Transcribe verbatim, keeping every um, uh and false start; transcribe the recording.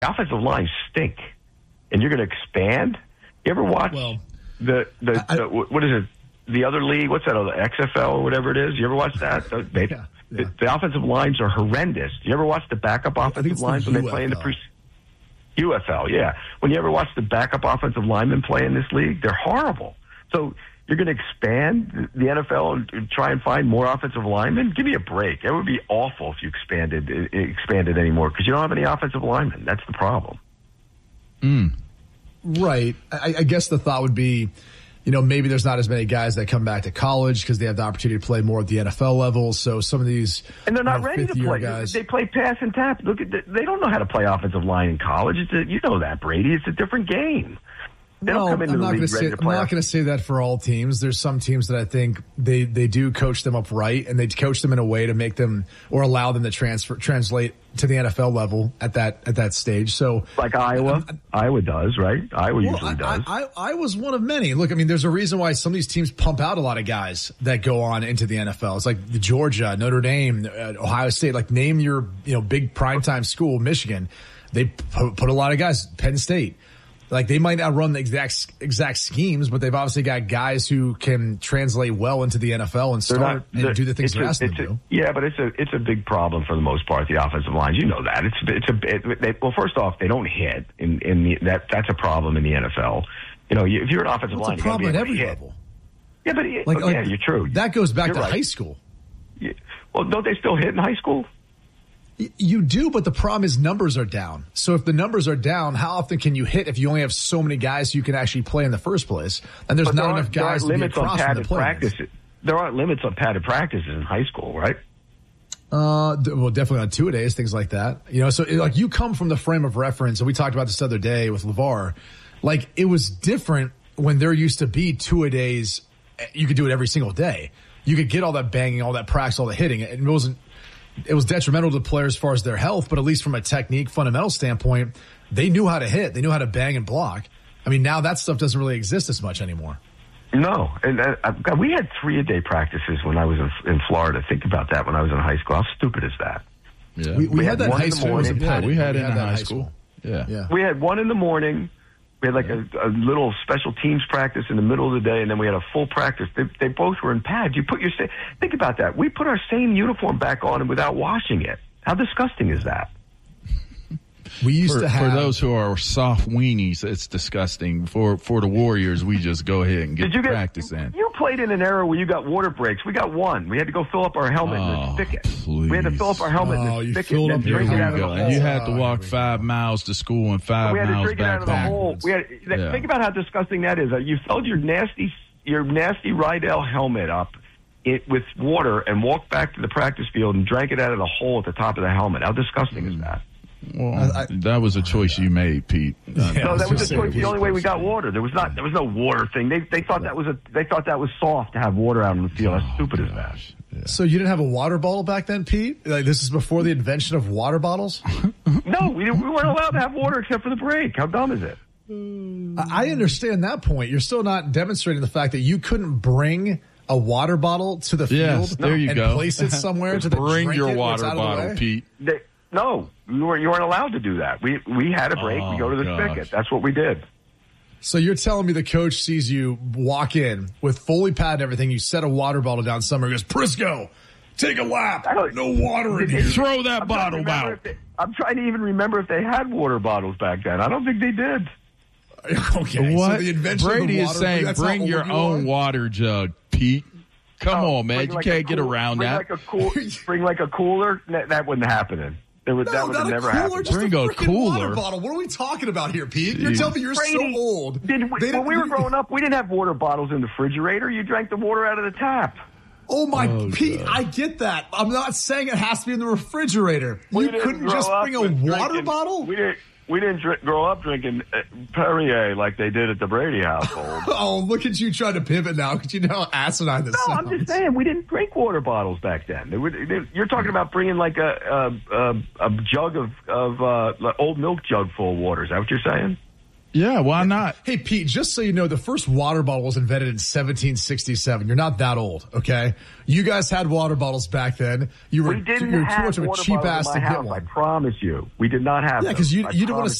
offensive lines stink, and you're going to expand. You ever watch well, the, the, I, the what is it? The other league? What's that? The X F L or whatever it is? You ever watch that? They, yeah, yeah. The, the offensive lines are horrendous. You ever watch the backup offensive lines the when they play in the pre? U F L, yeah. When you ever watch the backup offensive linemen play in this league, they're horrible. So you're going to expand the N F L and try and find more offensive linemen? Give me a break. It would be awful if you expanded expanded anymore because you don't have any offensive linemen. That's the problem. Mm. Right. I, I guess the thought would be, you know, maybe there's not as many guys that come back to college because they have the opportunity to play more at the N F L level. So some of these and they're not you know, ready to play. Guys, they play pass and tap. Look at the, they don't know how to play offensive line in college. It's a, you know that, Brady. It's a different game. They no, don't come into I'm the not league gonna ready say, to play. I'm not going to say that for all teams. There's some teams that I think they, they do coach them up right, and they coach them in a way to make them or allow them to transfer translate to the N F L level at that at that stage. So like Iowa, um, Iowa does, right? Iowa well, usually I, does. I, I, I was one of many. Look, I mean, there's a reason why some of these teams pump out a lot of guys that go on into the N F L. It's like the Georgia, Notre Dame, uh, Ohio State. Like name your you know big primetime school, Michigan. They put, put a lot of guys. Penn State. Like they might not run the exact exact schemes, but they've obviously got guys who can translate well into the N F L and start not, and do the things they're asking them to do. Yeah, but it's a it's a big problem for the most part. The offensive lines, you know that it's it's a it, they, well. First off, they don't hit in in the, that that's a problem in the N F L. You know, if you're an offensive well, line, it's a problem you at every hit. level. Yeah, but it, like, yeah, like, you're true. That goes back you're to right. high school. Yeah. Well, don't they still hit in high school? You do, but the problem is numbers are down. So if the numbers are down, how often can you hit if you only have so many guys you can actually play in the first place? And there's but not there enough guys there to be limits on across from padded the players. practices. There aren't limits on padded practices in high school, right? Uh, well, definitely on two-a-days, things like that. You know, so like you come from the frame of reference, and we talked about this the other day with LeVar. Like it was different when there used to be two-a-days. You could do it every single day. You could get all that banging, all that practice, all the hitting. And it wasn't. It was detrimental to the players as far as their health, but at least from a technique, fundamental standpoint, they knew how to hit. They knew how to bang and block. I mean, now that stuff doesn't really exist as much anymore. No, and uh, God, we had three-a-day practices when I was in, in Florida. Think about that when I was in high school. How stupid is that? Yeah, we, we, we had, had that in high school. Yeah, we had it in high school. Yeah, yeah. We had one in the morning. We had like a, a little special teams practice in the middle of the day, and then we had a full practice. They, they both were in pads. You put your think about that. We put our same uniform back on without washing it. How disgusting is that? We used for, to have for those who are soft weenies. It's disgusting. For for the Warriors, we just go ahead and get, Did you the get practice in. You played in an era where you got water breaks. We got one. We had to go fill up our helmet oh, in the spigot. Please. We had to fill up our helmet oh, in you the spigot and up then drink Here it we out go. of the And hole. you had to Oh, walk five miles to school and five we had to miles drink it out back of the hole. backwards. We had, Yeah. Think about how disgusting that is. Uh, you filled your nasty, your nasty Rydell helmet up it, with water and walked back to the practice field and drank it out of the hole at the top of the helmet. How disgusting mm. is that? Well, I, I, that was a choice you made, Pete. Yeah, no, that was the choice. The only way we got saying. water. There was not. There was no water thing. They they thought that was a. They thought that was soft to have water out in the field. How Oh, stupid is gosh. that? Yeah. So you didn't have a water bottle back then, Pete? Like this is before the invention of water bottles? No, we didn't, we weren't allowed to have water except for the break. How dumb is it? I understand that point. You're still not demonstrating the fact that you couldn't bring a water bottle to the field Yes, there you and go. place it somewhere to the Bring drink your it when it's water out of the bottle, way? Pete. They, no, you weren't. You weren't allowed to do that. We we had a break. Oh, we go to the gosh. spigot. That's what we did. So you're telling me the coach sees you walk in with fully padded and everything. You set a water bottle down somewhere. He goes, Prisco, take a lap. No water in here. Throw that I'm bottle out. They, I'm trying to even remember if they had water bottles back then. I don't think they did. Okay. What? So the invention Brady of the water, is saying that's bring how your old you own are? water jug, Pete. Come Oh, on, man. bring You like can't a get cool- around bring that. Like a cool, bring like a cooler. That, that wouldn't happen. There would, No, that would not have a never cooler, happened. just Bring a a freaking cooler. water bottle. What are we talking about here, Pete? You're Jeez. telling me you're Brady, so old. Did we, They when we were didn't- growing up, we didn't have water bottles in the refrigerator. You drank the water out of the tap. Oh my, Oh, Pete, God. I get that. I'm not saying it has to be in the refrigerator. We You didn't couldn't grow just up bring a with water drinking- bottle? We didn't. We didn't drink, grow up drinking uh, Perrier like they did at the Brady household. Oh, look at you trying to pivot now because you know how asinine this No, sounds. I'm just saying we didn't drink water bottles back then. They would, they, you're talking about bringing like a a, a, a jug of of uh, like old milk jug full of water. Is that what you're saying? Yeah, why not? Hey, Pete, just so you know, the first water bottle was invented in seventeen sixty-seven. You're not that old, okay? You guys had water bottles back then. You were, We didn't you were have too much of a water cheap bottles ass in to my get house, one. I promise you. We did not have Yeah, because those. you, I you didn't want to promise